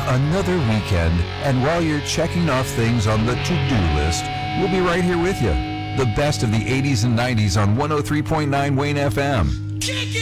Another weekend, and while you're checking off things on the to-do list, we'll be right here with you. The best of the 80s and 90s on 103.9 Wayne FM. Kick it!